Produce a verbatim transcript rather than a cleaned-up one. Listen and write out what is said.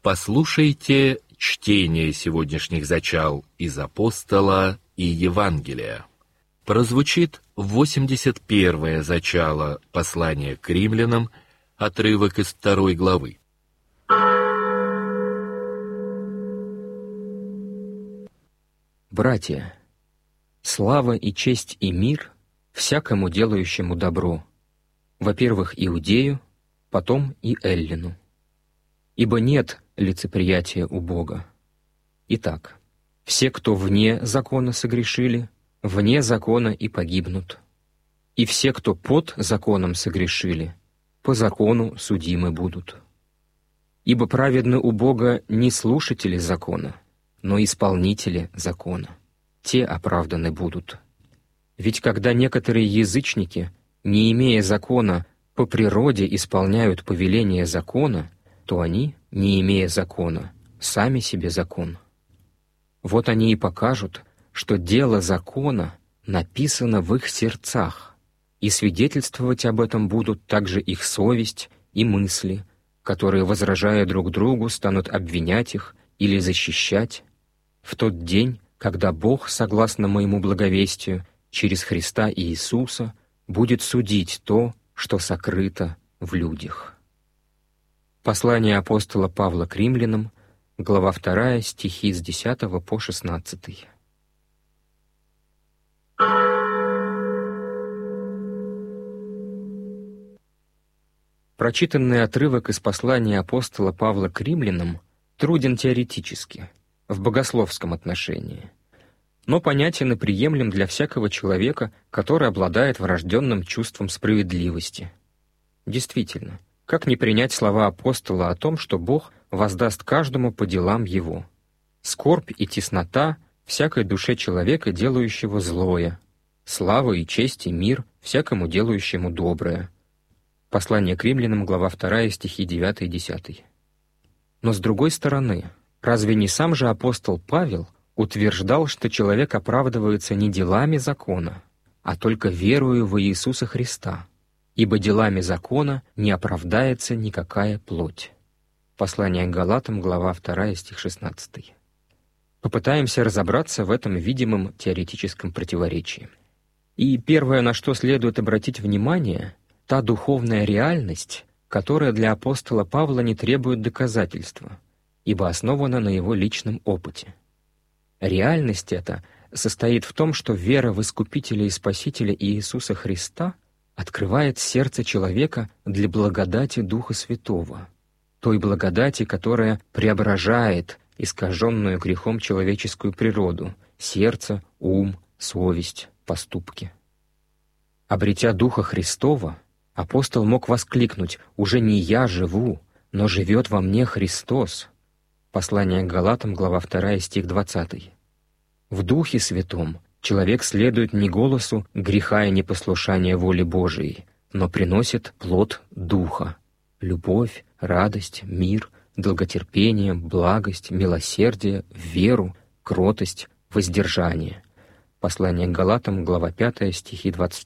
Послушайте чтение сегодняшних зачал из Апостола и Евангелия. Прозвучит восемьдесят первое зачало послания к римлянам, отрывок из второй главы. Братья, слава и честь и мир всякому делающему добро, во-первых, Иудею, потом и Эллину. Ибо нет лицеприятия у Бога. Итак, все, кто вне закона согрешили, вне закона и погибнут. И все, кто под законом согрешили, по закону судимы будут. Ибо праведны у Бога не слушатели закона, но исполнители закона. Те оправданы будут. Ведь когда некоторые язычники, не имея закона, по природе исполняют повеление закона, то они, не имея закона, сами себе закон. Вот они и покажут, что дело закона написано в их сердцах, и свидетельствовать об этом будут также их совесть и мысли, которые, возражая друг другу, станут обвинять их или защищать в тот день, когда Бог, согласно моему благовестию, через Христа Иисуса, будет судить то, что сокрыто в людях. Послание апостола Павла к римлянам, глава вторая, стихи с десятого по шестнадцатый. Прочитанный отрывок из послания апостола Павла к римлянам труден теоретически, в богословском отношении, но понятен и приемлем для всякого человека, который обладает врожденным чувством справедливости. Действительно, как не принять слова апостола о том, что Бог воздаст каждому по делам его? Скорбь и теснота всякой душе человека, делающего злое, слава и честь и мир всякому делающему доброе. Послание к римлянам, глава вторая, стихи девятый и десятый. Но с другой стороны, разве не сам же апостол Павел утверждал, что человек оправдывается не делами закона, а только верою во Иисуса Христа, ибо делами закона не оправдается никакая плоть. Послание к Галатам, глава вторая, стих шестнадцатый. Попытаемся разобраться в этом видимом теоретическом противоречии. И первое, на что следует обратить внимание, та духовная реальность, которая для апостола Павла не требует доказательства, ибо основана на его личном опыте. Реальность эта состоит в том, что вера в Искупителя и Спасителя Иисуса Христа открывает сердце человека для благодати Духа Святого, той благодати, которая преображает искаженную грехом человеческую природу, сердце, ум, совесть, поступки. Обретя Духа Христова, апостол мог воскликнуть: «Уже не я живу, но живет во мне Христос». Послание к Галатам, глава вторая, стих двадцатый. В Духе Святом человек следует не голосу греха и непослушания воли Божией, но приносит плод Духа — любовь, радость, мир, долготерпение, благость, милосердие, веру, кротость, воздержание. Послание к Галатам, глава пятая, стихи двадцать